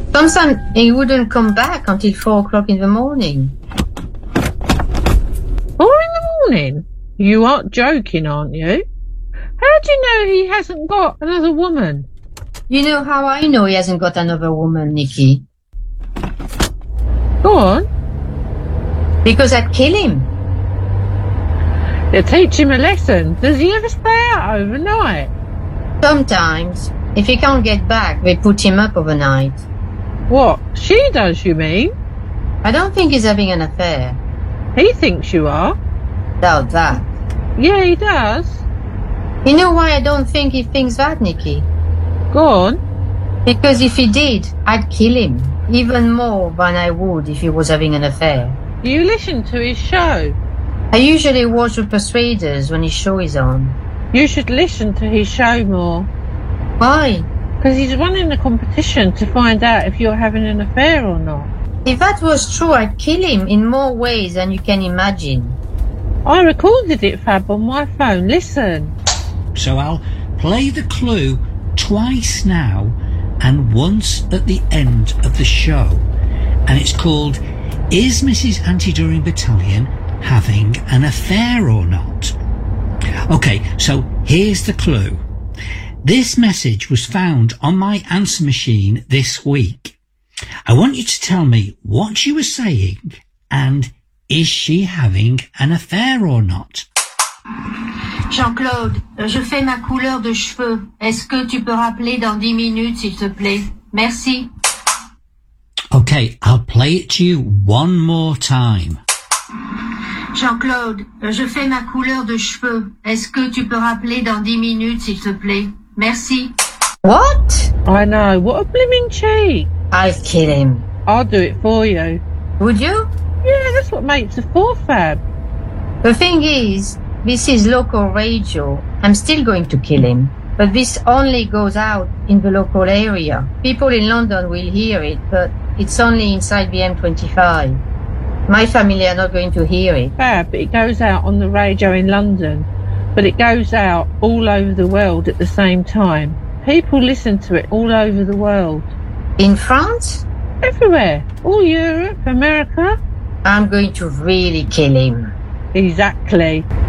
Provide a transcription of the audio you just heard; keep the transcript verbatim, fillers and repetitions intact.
Sometimes he wouldn't come back until four o'clock in the morning. Four in the morning? You aren't joking, aren't you? How do you know he hasn't got another woman? You know how I know he hasn't got another woman, Nikki? Go on. Because I'd kill him. You teach him a lesson. Does he ever stay out overnight? Sometimes. If he can't get back, they put him up overnight. What? She does, you mean? I don't think he's having an affair. He thinks you are. Doubt that. Yeah, he does. You know why I don't think he thinks that, Nikki? Go on. Because if he did, I'd kill him. Even more than I would if he was having an affair. You listen to his show. I usually watch The Persuaders when his show is on. You should listen to his show more. Why? Because he's running a competition to find out if you're having an affair or not. If that was true, I'd kill him in more ways than you can imagine. I recorded it, Fab, on my phone. Listen. So I'll play the clue twice now and once at the end of the show. And it's called, Is Missus Anti-During Battalion having an affair or not? Okay, so here's the clue. This message was found on my answer machine this week. I want you to tell me what she was saying and is she having an affair or not? Jean-Claude, je fais ma couleur de cheveux. Est-ce que tu peux rappeler dans dix minutes, s'il te plaît? Merci. Okay, I'll play it to you one more time. Jean-Claude, je fais ma couleur de cheveux. Est-ce que tu peux rappeler dans dix minutes, s'il te plaît? Merci. What? I know. What a blimmin' cheek. I'll kill him. I'll do it for you. Would you? Yeah, that's what makes a four, Fab. The thing is, this is local radio. I'm still going to kill him. But this only goes out in the local area. People in London will hear it, but it's only inside the M twenty-five. My family are not going to hear it. Fab, it goes out on the radio in London, but it goes out all over the world at the same time. People listen to it all over the world. In France? Everywhere. All Europe, America. I'm going to really kill him. Exactly.